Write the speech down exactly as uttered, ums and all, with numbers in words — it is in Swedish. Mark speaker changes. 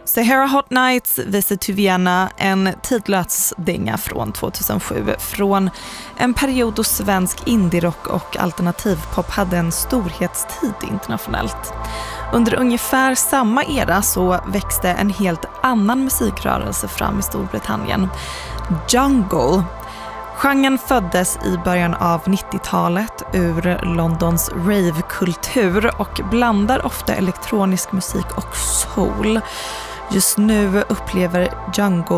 Speaker 1: Sahara Hot Nights, Visit to Vienna, en tidlös dänga från tjugohundrasju från en period då svensk indie-rock och alternativpop hade en storhetstid internationellt. Under ungefär samma era så växte en helt annan musikrörelse fram i Storbritannien, jungle. Genren föddes i början av nittiotalet ur Londons rave-kultur och blandar ofta elektronisk musik och soul. Just nu upplever jungle